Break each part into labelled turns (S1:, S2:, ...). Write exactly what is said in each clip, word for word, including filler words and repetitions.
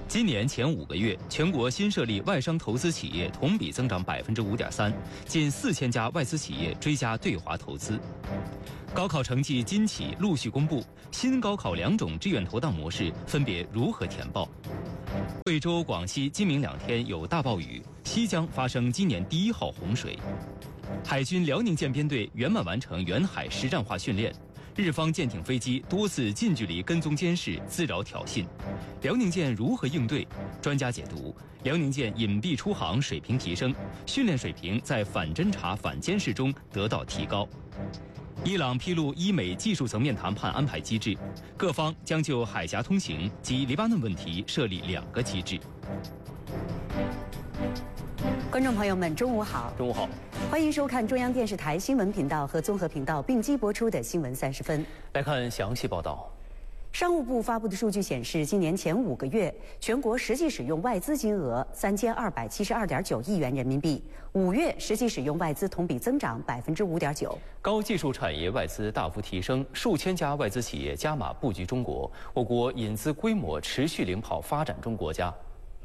S1: 今年前五个月，全国新设立外商投资企业同比增长百分之五点三，近四千家外资企业追加对华投资。高考成绩今起陆续公布，新高考两种志愿投档模式分别如何填报？贵州、广西今明两天有大暴雨，西江发生今年第一号洪水。海军辽宁舰编队圆满完成远海实战化训练。日方舰艇飞机多次近距离跟踪监视、滋扰挑衅，辽宁舰如何应对？专家解读：辽宁舰隐蔽出航水平提升，训练水平在反侦察、反监视中得到提高。伊朗披露伊美技术层面谈判安排机制，各方将就海峡通行及黎巴嫩问题设立两个机制。
S2: 观众朋友们，中午好！
S1: 中午好。
S2: 欢迎收看中央电视台新闻频道和综合频道并机播出的新闻三十分。
S1: 来看详细报道。
S2: 商务部发布的数据显示，今年前五个月，全国实际使用外资金额三千二百七十二点九亿元人民币。五月实际使用外资同比增长百分之五点九。
S1: 高技术产业外资大幅提升，数千家外资企业加码布局中国，我国引资规模持续领跑发展中国家。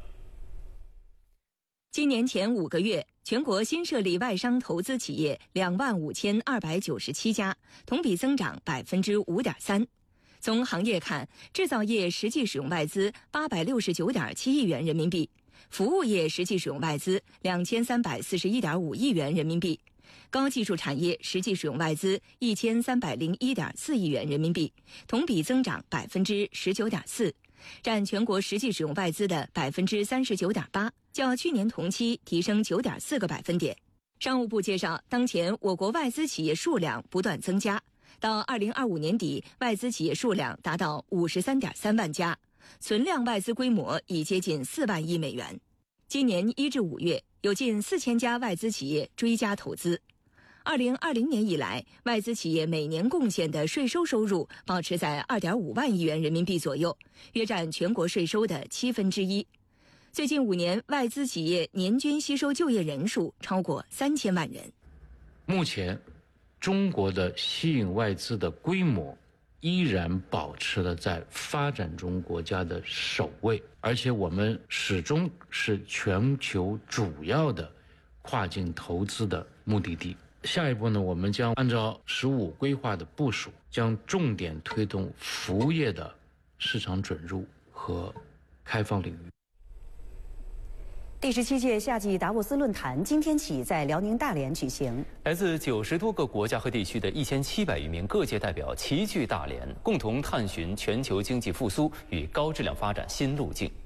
S3: 今年前五个月，全国新设立外商投资企业两万五千二百九十七家，同比增长百分之五点三。从行业看，制造业实际使用外资八百六十九点七亿元人民币，服务业实际使用外资两千三百四十一点五亿元人民币，高技术产业实际使用外资一千三百零一点四亿元人民币，同比增长百分之十九点四，占全国实际使用外资的百分之三十九点八。较去年同期提升 九点四个百分点。商务部介绍，当前我国外资企业数量不断增加，到二零二五年底，外资企业数量达到 五十三点三万家，存量外资规模已接近四万亿美元。今年一至五月，有近四千家外资企业追加投资。二零二零年以来，外资企业每年贡献的税收收入保持在 二点五万亿元人民币左右，约占全国税收的七分之一。最近五年，外资企业年均吸收就业人数超过三千万人。
S4: 目前，中国的吸引外资的规模依然保持了在发展中国家的首位，而且我们始终是全球主要的跨境投资的目的地。下一步呢，我们将按照“十五”规划的部署，将重点推动服务业的市场准入和开放领域。
S2: 第十七届夏季达沃斯论坛今天起在辽宁大连举行，
S1: 来自九十多个国家和地区的一千七百余名各界代表齐聚大连，共同探寻全球经济复苏与高质量发展新路径。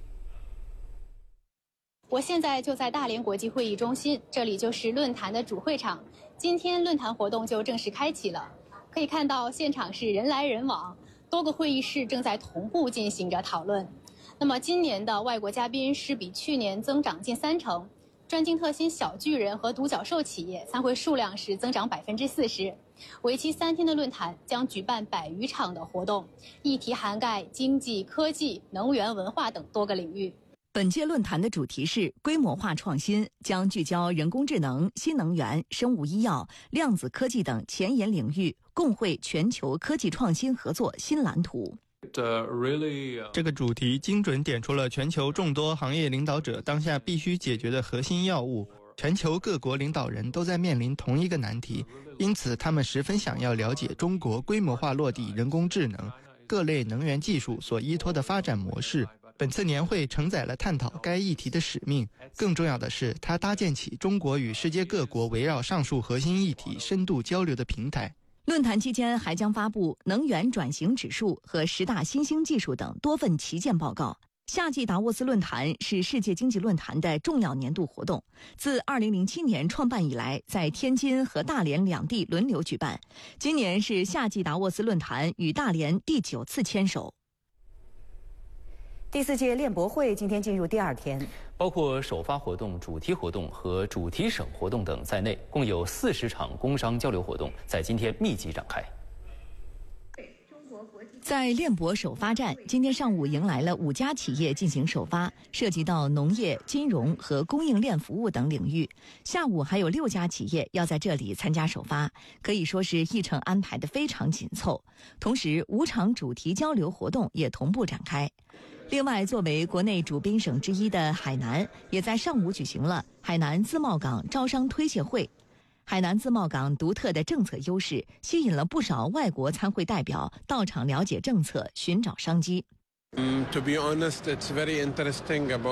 S5: 我现在就在大连国际会议中心，这里就是论坛的主会场。今天论坛活动就正式开启了，可以看到现场是人来人往，多个会议室正在同步进行着讨论。那么今年的外国嘉宾是比去年增长近三成，专精特新小巨人和独角兽企业参会数量是增长百分之四十。为期三天的论坛将举办百余场的活动，议题涵盖经济、科技、能源、文化等多个领域。
S3: 本届论坛的主题是规模化创新，将聚焦人工智能、新能源、生物医药、量子科技等前沿领域，共绘全球科技创新合作新蓝图。
S6: 这个主题精准点出了全球众多行业领导者当下必须解决的核心要务。全球各国领导人都在面临同一个难题，因此他们十分想要了解中国规模化落地人工智能、各类能源技术所依托的发展模式。本次年会承载了探讨该议题的使命，更重要的是，它搭建起中国与世界各国围绕上述核心议题深度交流的平台。
S3: 论坛期间还将发布能源转型指数和十大新兴技术等多份旗舰报告。夏季达沃斯论坛是世界经济论坛的重要年度活动，自二零零七年创办以来，在天津和大连两地轮流举办。今年是夏季达沃斯论坛与大连第九次牵手。
S2: 第四届链博会今天进入第二天，
S1: 包括首发活动、主题活动和主题省活动等在内，共有四十场工商交流活动在今天密集展开。
S3: 在链博首发站，今天上午迎来了五家企业进行首发，涉及到农业、金融和供应链服务等领域。下午还有六家企业要在这里参加首发，可以说是议程安排得非常紧凑。同时，五场主题交流活动也同步展开。 另外，作为国内主宾省之一的海南，也在上午举行了海南自贸港招商推介会。海南自贸港独特的政策优势，吸引了不少外国参会代表到场了解政策，寻找商机。
S7: Um, to be honest, it's very interesting about